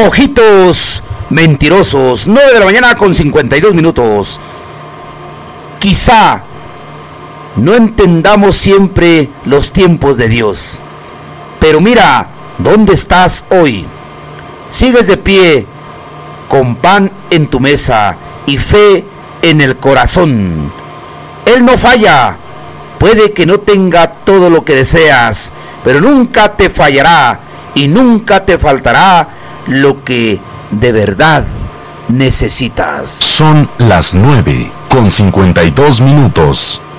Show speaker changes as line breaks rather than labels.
Ojitos mentirosos, 9 de la mañana con 52 minutos. Quizá no entendamos siempre los tiempos de Dios, pero mira, ¿dónde estás hoy? Sigues de pie, con pan en tu mesa y fe en el corazón. Él no falla, puede que no tenga todo lo que deseas, pero nunca te fallará y nunca te faltará lo que de verdad necesitas.
Son las 9 con 52 minutos.